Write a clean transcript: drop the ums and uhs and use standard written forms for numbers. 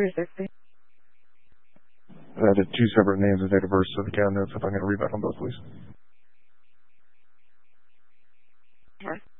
360. I did two separate names and date of birth, so the count notes if I'm going to read back on both, please. Sure.